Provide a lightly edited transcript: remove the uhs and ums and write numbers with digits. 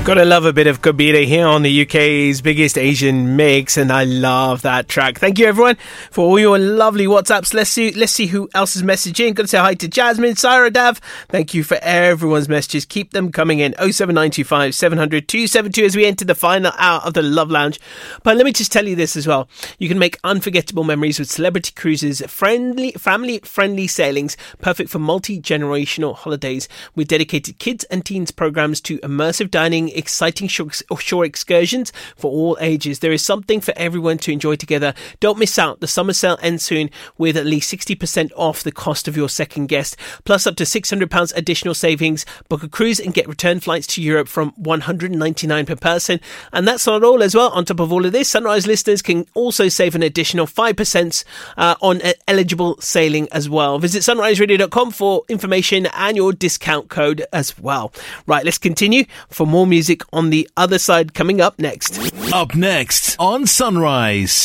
Gotta love a bit of Kabira here on the UK's biggest Asian mix, and I love that track. Thank you everyone for all your lovely WhatsApps. Let's see who else is messaging. Gotta say hi to Jasmine, Sarah, Dav. Thank you for everyone's messages. Keep them coming in. 07925 700 272 as we enter the final hour of the Love Lounge. But let me just tell you this as well. You can make unforgettable memories with Celebrity Cruises, family-friendly sailings, perfect for multi-generational holidays with dedicated kids and teens programs to immersive dining, exciting shore excursions for all ages. There is something for everyone to enjoy together. Don't miss out. The summer sale ends soon with at least 60% off the cost of your second guest, plus up to £600 additional savings. Book a cruise and get return flights to Europe from $199 per person. And that's not all as well. On top of all of this, Sunrise listeners can also save an additional 5% on eligible sailing as well. Visit sunriseradio.com for information and your discount code as well. Right, let's continue for more music on the other side coming up next. Up next on Sunrise.